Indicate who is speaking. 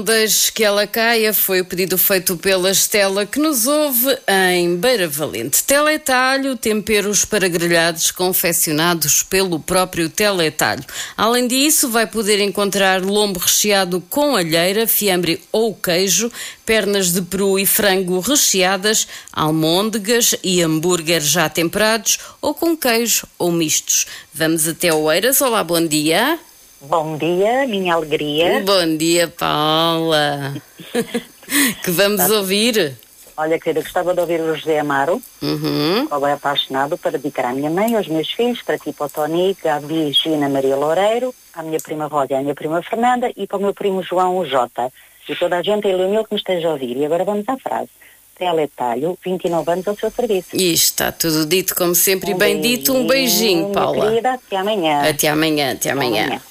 Speaker 1: Desde que ela caia foi o pedido feito pela Estela, que nos ouve em Beira Valente. Teletalho, temperos para grelhados confeccionados pelo próprio Teletalho. Além disso, vai poder encontrar lombo recheado com alheira, fiambre ou queijo, pernas de peru e frango recheadas, almôndegas e hambúrguer já temperados ou com queijo ou mistos. Vamos até Oeiras. Olá, bom dia.
Speaker 2: Bom dia, minha alegria.
Speaker 1: Bom dia, Paula. Que vamos ouvir?
Speaker 2: Olha, querida, gostava de ouvir o José Amaro, qual é apaixonado, para dedicar à minha mãe, aos meus filhos, para ti, para o Tony, Gabi, Gina, Maria Loureiro, à minha prima Ródia, à minha prima Fernanda e para o meu primo João, o Jota. E toda a gente, ele e o que me esteja a ouvir. E agora vamos à frase. Teletalho, 29 anos ao seu serviço.
Speaker 1: E está tudo dito, como sempre, e bem dito. Um beijinho, Paula.
Speaker 2: Querida, até amanhã.
Speaker 1: Até amanhã, até amanhã.